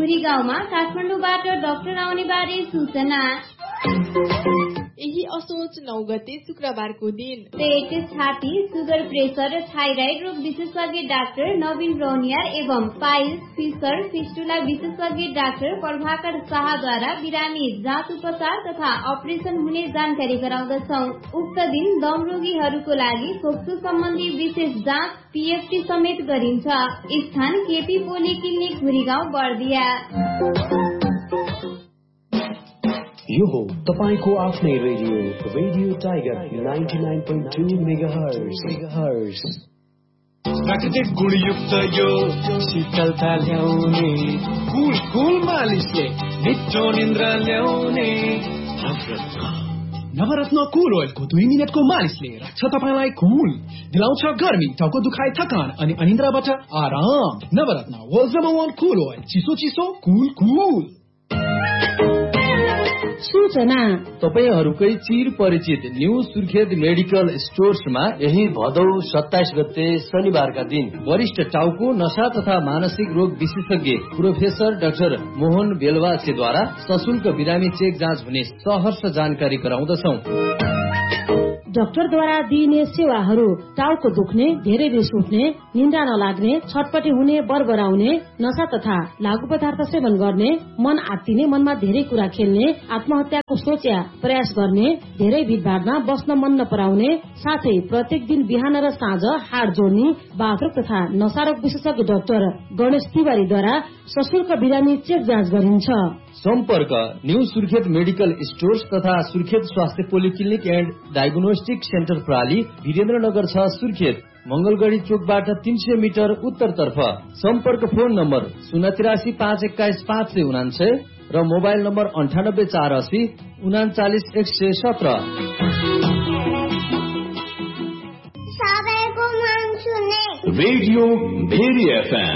घुरी गाउँमा काठमाडौँबाट डाक्टर आउने बारे सूचना। यही असोज 9 गते शुक्रबारको दिन पेट, छाती, सुगर, प्रेसर र थाइराइड रोग विशेषज्ञ डाक्टर नवीन रौनियार एवं पाइल्स, फिसर, फिस्टुला विशेषज्ञ डाक्टर प्रभाकर शाहद्वारा बिरामी जाँच उपचार तथा अपरेसन हुने जानकारी गराउँदछौं। उक्त दिन दम रोगीहरूको लागि खोक्सो सम्बन्धी विशेष जाँच पीएफटी समेत गरिन्छ। स्थान केपी पोली क्लिनिक घुरीगाउँ बर्दिया। यो हो तपाईको आफ्नै रेडियो टाइगर 99.2 मेगाहर्ज। प्राकृतिक गुणयुक्त यो शीतलता ल्याउने कुल मालिसले मिठो निन्द्रा ल्याउने नवरत्न कुल ओइलको 2 मिनेटको मालिसले राख्छ तपाईलाई कुल, दिलाउँछ गर्मी, टाउको दुखाइ, थकान अनि अनिन्द्राबाट आराम। नवरत्न वर्ल्ड नम्बर 1 कुल ओइल, चिसो चिसो कुल। सूचना तपाईहरुकै चिर परिचित न्यू सुर्खेत मेडिकल स्टोर्समा यही भदौ 27 गते शनिबारका दिन वरिष्ठ टाउको, नशा तथा मानसिक रोग विशेषज्ञ प्रोफेसर डाक्टर मोहन बेलवासेद्वारा सशुल्क बिरामी चेक जाँच हुने सहर्ष जानकारी गराउँदछौं। डाक्टरद्वारा दिइने सेवाहरू टाउको दुख्ने, धेरै रिस उठ्ने, निन्द्रा नलाग्ने, छटपटी हुने, बरबराउने, नशा तथा लागू पदार्थ सेवन गर्ने, मन आत्तिने, मनमा धेरै कुरा खेल्ने, आत्महत्याको सोच या प्रयास गर्ने, धेरै भिडभाडमा बस्न मन नपराउने, साथै प्रत्येक दिन बिहान र साँझ हाड जोड्ने, बाथरुम तथा नशारोग विशेषज्ञ डाक्टर गणेश तिवारीद्वारा सशुल्क बिरामी चेक जाँच गरिन्छ। सम्पर्क न्यू सुर्खेत मेडिकल स्टोर्स तथा सुर्खेत स्वास्थ्य polyclinic and diagnostic centre प्राली, Birendranagar 6 Surkhet, मंगलगढ़ी चोकबाट 300 मिटर उत्तरतर्फ। सम्पर्क फोन नम्बर 083 521 599 र मोबाइल नम्बर 98 480 39 117। सबैको मन सुने रेडियो भेरी एफएम।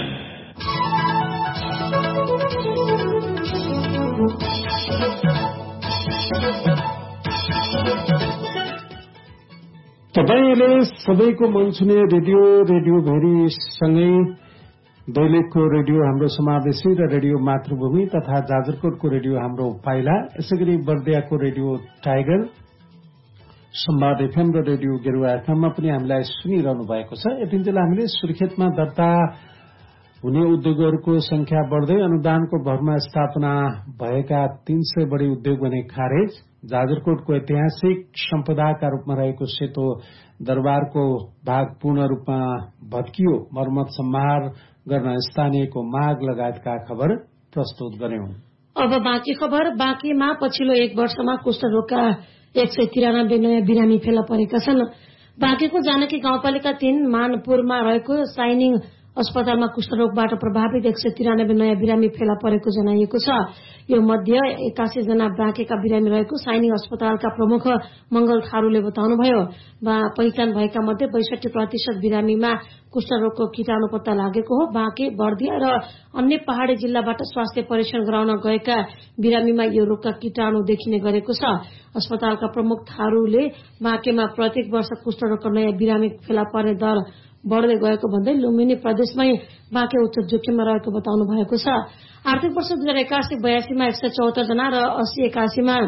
तपाईले सबैको मन सुने रेडियो भेरी सँगै दैलेखको रेडियो हाम्रो समावेशी र रेडियो मातृभूमि तथा जाजरकोटको रेडियो हाम्रो पाइला, यसैगरी बर्दियाको रेडियो टाइगर, संवाद एफएम र रेडियो गेरुवा एफएममा पनि हामीलाई सुनिरहनु भएको छ। यतिन्जेल हामीले सुर्खेतमा दर्ता हुने उद्योगहरूको संख्या बढ्दै अनुदानको भरमा स्थापना भएका 300 बढी उद्योग भने खारेज, जाजरकोटको ऐतिहासिक सम्पदाका रूपमा रहेको सेतो दरबारको भाग पूर्ण रूपमा भत्कियो, मर्मत सम्हार गर्न स्थानीयको माग लगायतका खबर प्रस्तुत गर्यौं। अब बाँकी खबर। बाँकीमा पछिल्लो 1 वर्षमा कुष्ठरोगका 193 नयाँ बिरामी फेला परेका छन्। बाँकीको जानकी गाउँपालिका 3 मानपुरमा रहेको साइनिङ अस्पतालमा कुष्ठरोगबाट प्रभावित 193 नयाँ बिरामी फेला परेको जनाइएको छ। यो मध्ये 81 जना बाँकेका बिरामी रहेको साइनिङ अस्पतालका प्रमुख मंगल थारूले बताउनुभयो। पहिचान भएका मध्ये 62% बिरामीमा कुष्ठरोगको कीटाणु पत्ता लागेको हो। बाँके, बर्दिया र अन्य पहाड़ी जिल्लाबाट स्वास्थ्य परीक्षण गराउन गएका बिरामीमा यो रोगका कीटाणु देखिने गरेको छ। अस्पतालका प्रमुख थारूले बाँकेमा प्रत्येक वर्ष कुष्ठरोगका नयाँ बिरामी फेला पर्ने दर बढ्दै गएको भन्दै लुम्बिनी प्रदेशमै बाँके उच्च जोखिममा रहेको बताउनु भएको छ। आर्थिक वर्ष 2081-82 मा 174 जना र 80-81 मा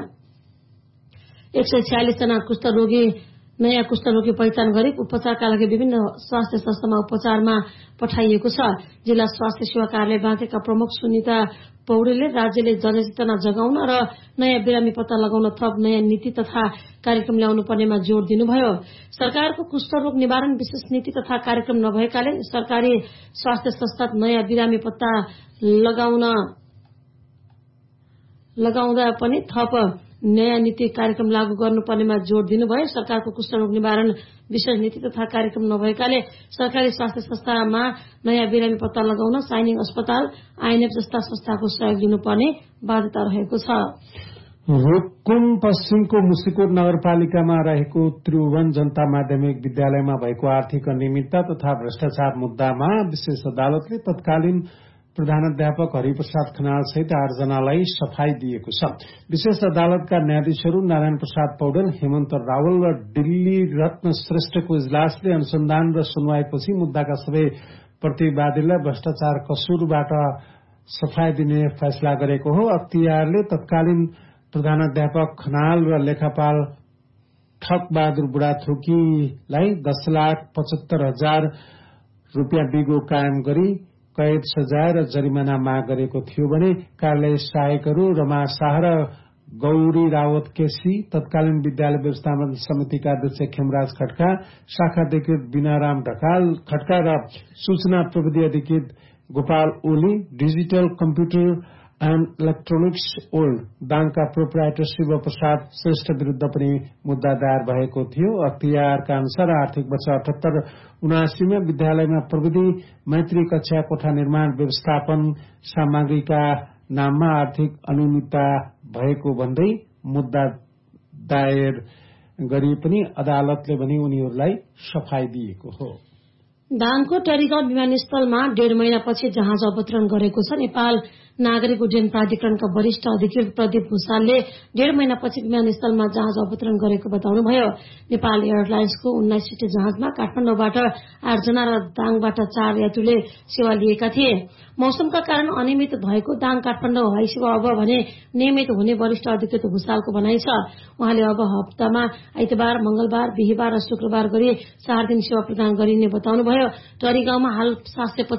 146 जना नयाँ कुष्ठरोगी पहिचान गरी उपचारका लागि विभिन्न स्वास्थ्य संस्थामा उपचारमा पठाइएको छ। जिल्ला स्वास्थ्य सेवा कार्यालय बाँकेका प्रमुख सुनिता पौडेलले राज्यले जनचेतना जगाउन र नयाँ बिरामी पत्ता लगाउन थप नयाँ नीति तथा कार्यक्रम ल्याउनु पर्नेमा जोड़ दिनुभयो। सरकारको कुष्ठरोग निवारण विशेष नीति तथा कार्यक्रम नभएकाले सरकारी स्वास्थ्य संस्था नयाँ बिरामी पत्ता लगाउँदा पनि थप नयाँ नीति कार्यक्रम लागू गर्नुपर्नेमा जोड़ दिनुभयो। सरकारको कुष्ठरोग निवारण विशेष नीति तथा कार्यक्रम नभएकाले सरकारी स्वास्थ्य संस्थामा नयाँ बिरामी पत्ता लगाउन साइनिङ अस्पताल, आइएनएफ जस्ता संस्थाको सहयोग लिनुपर्ने बाध्यता रहेको छ। रुकुम पश्चिमको मुसिकोट नगरपालिकामा रहेको त्रिभुवन जनता माध्यमिक विद्यालयमा भएको आर्थिक अनियमितता तथा भ्रष्टाचार मुद्दामा विशेष अदालतले तत्कालीन प्रधानाध्यापक हरिप्रसाद खनाल सहित 8 जनालाई सफाई दिएको छ। विशेष अदालतका न्यायाधीशहरू नारायण प्रसाद पौडेल, हेमन्त रावल र दिल्ली रत्न श्रेष्ठको इजलासले अनुसन्धान र सुनवाईपछि मुद्दाका सबै प्रतिवादीलाई भ्रष्टाचार कसुरबाट सफाई दिने फैसला गरेको हो। अख्तियारले तत्कालीन प्रधानाध्यापक खनाल र लेखापाल ठकबहादुर बुढाथोकीलाई 10,75,000 रुपियाँ बिगो कायम गरी कैद सजाय र जरिमाना माग गरेको थियो भने कार्यालय सहायकहरू रमा शाह र गौरी रावत केसी, तत्कालीन विद्यालय व्यवस्थापन समितिका अध्यक्ष खेमराज खड्का, शाखा अधिकृत बिनाराम ढकाल खड्का र सूचना प्रविधि अधिकृत Gopal Oli, digital computer and electronics old दाङका proprietor Shiv Prasad Shrestha विरूद्ध पनि मुद्दा दायर भएको थियो। अख्तियारका अनुसार आर्थिक वर्ष 78-79 में विद्यालयमा प्रविधि मैत्री कक्षा कोठा निर्माण व्यवस्थापन सामग्रीका नाममा आर्थिक अनियमितता भएको भन्दै मुद्दा दायर गरी पनि अदालतले पनि उनीहरूलाई सफाई दिएको हो। दाङको टरीगाउँ विमानस्थलमा 1.5 महिनापछि जहाज अवतरण गरेको छ। नेपाल नागरिक उड्डयन प्राधिकरणका वरिष्ठ अधिकृत प्रदीप भूषालले 1.5 महिनापछि विमानस्थलमा जहाज अवतरण गरेको बताउनुभयो। नेपाल एयरलाइन्सको 19 सीटे जहाजमा काठमाडौँबाट 8 जना र दाङबाट 4 यात्रुले सेवा लिएका थिए। मौसमका कारण अनियमित भएको दाङ काठमाडौँ हवाई सेवा अब भने नियमित हुने वरिष्ठ अधिकृत भूषालको भनाइ छ। उहाँले अब हप्तामा आइतबार, मंगलबार, बिहीबार र शुक्रबार गरी 4 दिन सेवा प्रदान गरिने बताउनुभयो। टरीगाउँमा हाल 750